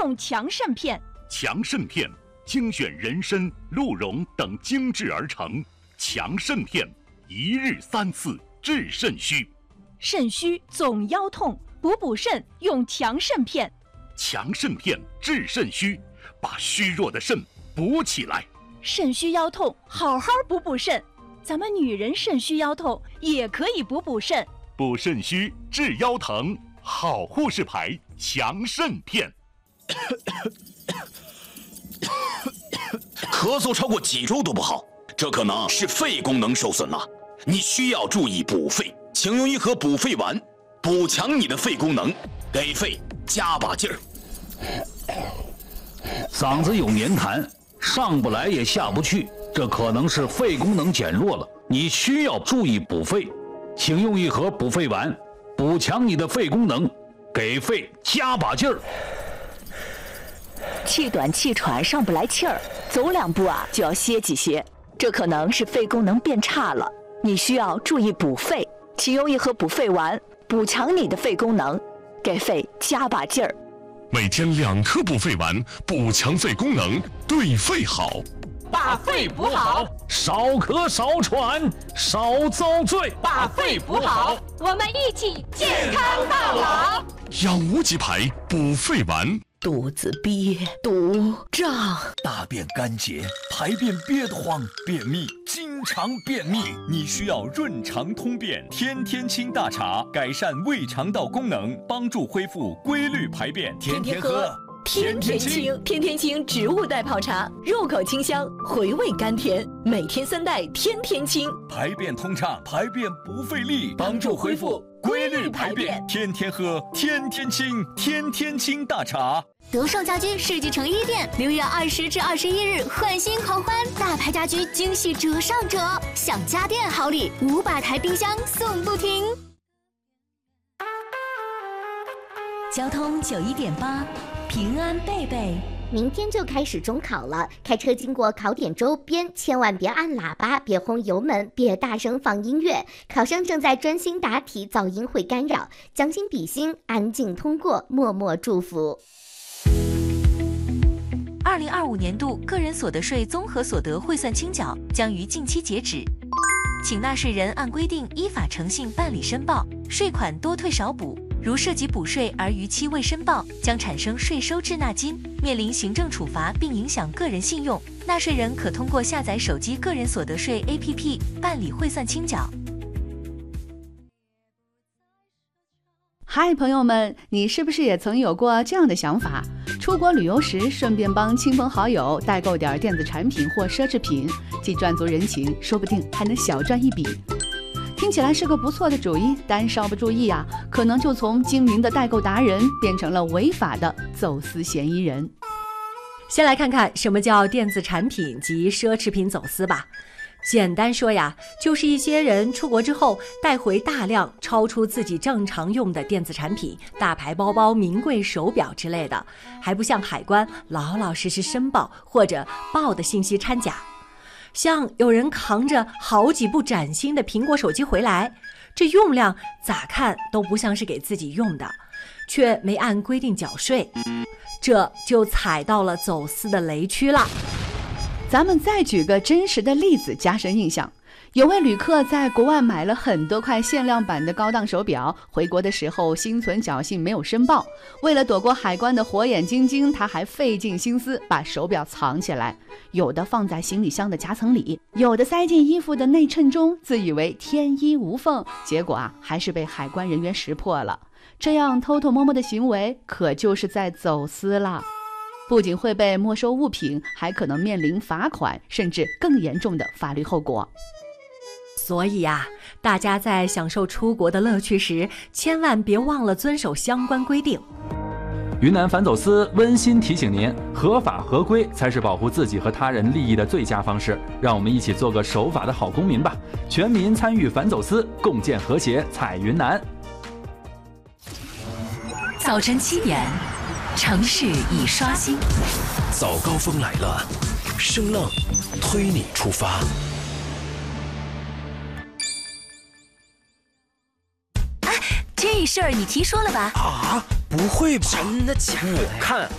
用强肾片。 强肾片精选人参、鹿茸等精制而成，强肾片1日3次治肾虚。 肾虚总腰痛，补肾用强肾片。 强肾片治肾虚，把虚弱的肾补起来。 肾虚腰痛，好好补肾。咱们女人肾虚腰痛也可以补肾。 补肾虚治腰疼，好护士牌强肾片。 咳嗽超过几周都不好，这可能是肺功能受损了，你需要注意补肺，请用一盒补肺丸，补强你的肺功能，给肺加把劲儿。 嗓子有黏痰，上不来也下不去，这可能是肺功能减弱了，你需要注意补肺，请用一盒补肺丸，补强你的肺功能，给肺加把劲儿。 气短气喘，上不来气儿，走2步就要歇几歇，这可能是肺功能变差了，你需要注意补肺，请用一盒补肺丸，补强你的肺功能，给肺加把劲儿。 每天2颗补肺丸，补强肺功能，对肺好。 把肺补好， 少咳少喘少遭罪。 把肺补好， 我们一起健康到老。 养无极牌补肺丸。 肚子憋、肚胀、 大便干结、排便憋得慌、便秘，经常便秘，你需要润肠通便天天清大茶，改善胃肠道功能，帮助恢复规律排便。天天喝， 天天清。天天清植物代泡茶，入口清香，回味甘甜，每天3袋，天天清， 排便通畅，排便不费力，帮助恢复规律排便。天天喝，天天清，天天清大茶。 德胜家居世纪城1店6月20至21日换新狂欢，大牌家居惊喜折上折，享家电好礼，500台冰箱送不停。 交通91.8，平安贝贝。 明天就开始中考了，开车经过考点周边，千万别按喇叭，别轰油门，别大声放音乐。考生正在专心答题，噪音会干扰。将心比心，安静通过，默默祝福。 2025年度个人所得税综合所得汇算清缴将于近期截止，请纳税人按规定依法诚信办理申报，税款多退少补。如涉及补税而逾期未申报，将产生税收滞纳金，面临行政处罚，并影响个人信用。纳税人可通过下载手机个人所得税 APP 办理汇算清缴。 嗨，朋友们，你是不是也曾有过这样的想法？出国旅游时，顺便帮亲朋好友代购点电子产品或奢侈品，既赚足人情，说不定还能小赚一笔。听起来是个不错的主意，但稍不注意可能就从精明的代购达人变成了违法的走私嫌疑人。 先来看看什么叫电子产品及奢侈品走私吧。简单说呀，就是一些人出国之后带回大量超出自己正常用的电子产品，大牌包包、名贵手表之类的，还不向海关老老实实申报，或者报的信息掺假。像有人扛着好几部崭新的苹果手机回来，这用量咋看都不像是给自己用的，却没按规定缴税，这就踩到了走私的雷区了。 咱们再举个真实的例子加深印象。有位旅客在国外买了很多块限量版的高档手表，回国的时候心存侥幸没有申报，为了躲过海关的火眼金睛，他还费尽心思把手表藏起来，有的放在行李箱的夹层里，有的塞进衣服的内衬中，自以为天衣无缝，结果还是被海关人员识破了。这样偷偷摸摸的行为可就是在走私了，不仅会被没收物品，还可能面临罚款甚至更严重的法律后果。 所以大家在享受出国的乐趣时，千万别忘了遵守相关规定。 云南反走私温馨提醒您，合法合规才是保护自己和他人利益的最佳方式。让我们一起做个守法的好公民吧！全民参与反走私，共建和谐彩云南。 早晨7点，城市已刷新。 早高峰来了，声浪推你出发。 这事儿你听说了吧？ 啊，不会吧？ 真的假的？ 我看